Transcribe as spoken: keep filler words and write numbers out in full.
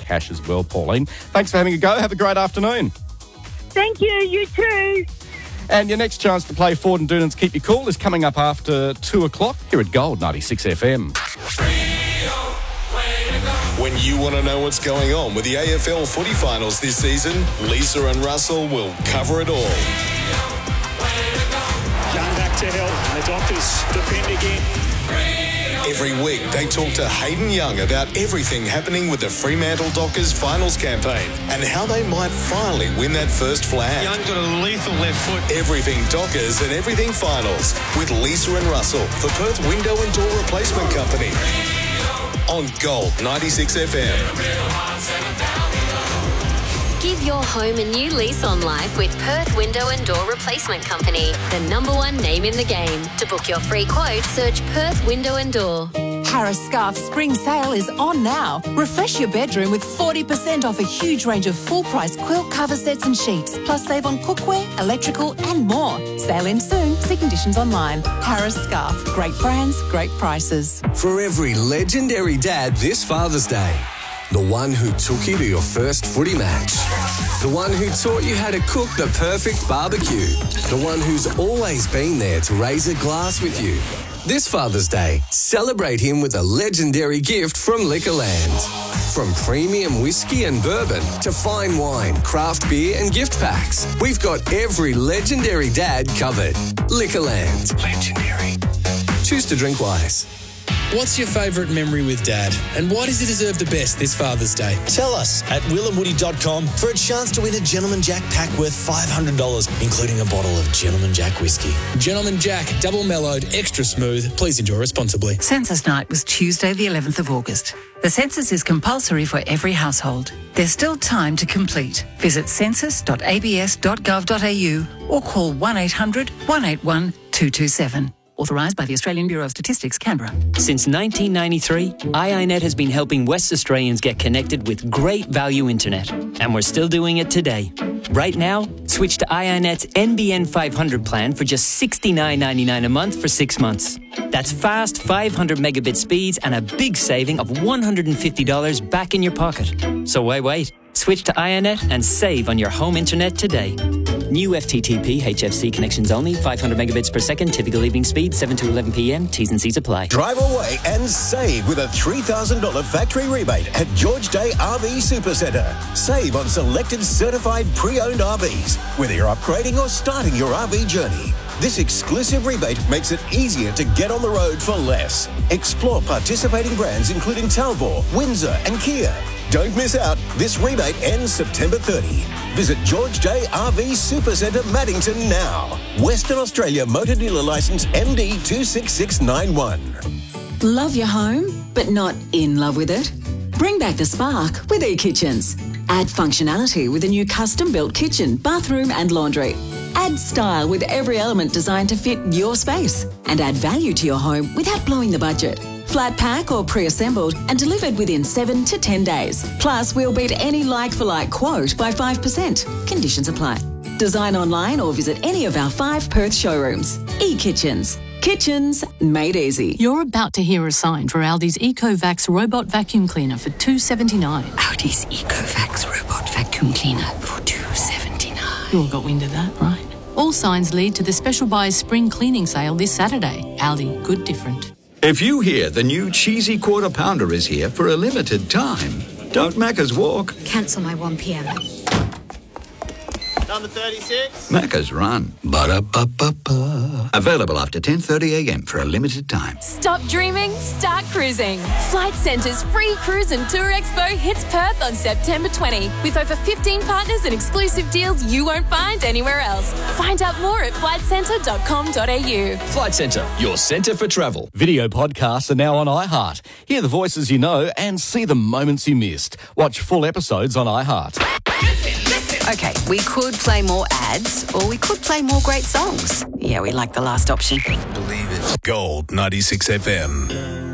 cash as well, Pauline. Thanks for having a go. Have a great afternoon. Thank you. You too. And your next chance to play Ford and Doonan's Keep You Cool is coming up after two o'clock here at Gold ninety-six F M. When you want to know what's going on with the A F L footy finals this season, Lisa and Russell will cover it all. Young back to Hill, and the Dockers defend again. Every week, they talk to Hayden Young about everything happening with the Fremantle Dockers finals campaign and how they might finally win that first flag. Young got a lethal left foot. Everything Dockers and everything finals with Lisa and Russell for Perth Window and Door Replacement Company on Gold ninety-six F M. Give your home a new lease on life with Perth Window and Door Replacement Company, the number one name in the game. To book your free quote, search Perth Window and Door. Harris Scarf Spring Sale is on now. Refresh your bedroom with forty percent off a huge range of full-price quilt cover sets and sheets, plus save on cookware, electrical and more. Sale ends soon. See conditions online. Harris Scarf. Great brands, great prices. For every legendary dad this Father's Day. The one who took you to your first footy match. The one who taught you how to cook the perfect barbecue. The one who's always been there to raise a glass with you. This Father's Day, celebrate him with a legendary gift from Liquorland. From premium whiskey and bourbon to fine wine, craft beer and gift packs, we've got every legendary dad covered. Liquorland. Legendary. Choose to drink wise. What's your favourite memory with Dad, and why does he deserve the best this Father's Day? Tell us at will and woody dot com for a chance to win a Gentleman Jack pack worth five hundred dollars, including a bottle of Gentleman Jack whiskey. Gentleman Jack, double mellowed, extra smooth. Please enjoy responsibly. Census night was Tuesday the eleventh of August. The census is compulsory for every household. There's still time to complete. Visit census dot a b s dot gov dot a u or call one eight hundred, one eight one, two two seven. Authorised by the Australian Bureau of Statistics, Canberra. Since nineteen ninety-three, I I Net has been helping West Australians get connected with great value internet. And we're still doing it today. Right now, switch to I I Net's N B N five hundred plan for just sixty-nine ninety-nine a month for six months. That's fast five hundred megabit speeds and a big saving of one hundred fifty dollars back in your pocket. So why wait? Switch to I I Net and save on your home internet today. New F T T P H F C connections only, five hundred megabits per second, typical evening speed, seven to eleven p m, T's and C's apply. Drive away and save with a three thousand dollars factory rebate at George Day R V Supercentre. Save on selected certified pre-owned R Vs, whether you're upgrading or starting your R V journey. This exclusive rebate makes it easier to get on the road for less. Explore participating brands including Talbot, Windsor and Kia. Don't miss out. This rebate ends September thirtieth. Visit George Day R V Supercentre Maddington now. Western Australia Motor Dealer Licence M D two six six nine one. Love your home, but not in love with it? Bring back the spark with eKitchens. Add functionality with a new custom-built kitchen, bathroom and laundry. Add style with every element designed to fit your space. And add value to your home without blowing the budget. Flat pack or pre-assembled and delivered within seven to ten days. Plus, we'll beat any like-for-like quote by five percent. Conditions apply. Design online or visit any of our five Perth showrooms. eKitchens. Kitchens made easy. You're about to hear a sign for Aldi's EcoVax Robot Vacuum Cleaner for two dollars seventy-nine. Aldi's EcoVax Robot Vacuum Cleaner for two dollars seventy-nine. You all got wind of that, right? All signs lead to the Special Buys Spring Cleaning Sale this Saturday. Aldi, good different. If you hear the new cheesy quarter pounder is here for a limited time, don't Macca's walk. Cancel my one p m. Number thirty-six. Macca's run. Ba-da-ba-ba-ba. Available after ten thirty a m for a limited time. Stop dreaming, start cruising. Flight Centre's free cruise and tour expo hits Perth on September twentieth with over fifteen partners and exclusive deals you won't find anywhere else. Find out more at flight centre dot com dot a u. Flight Centre, your centre for travel. Video podcasts are now on iHeart. Hear the voices you know and see the moments you missed. Watch full episodes on iHeart. Okay, we could play more ads or we could play more great songs. Yeah, we like the last option. Believe it. Gold ninety-six F M.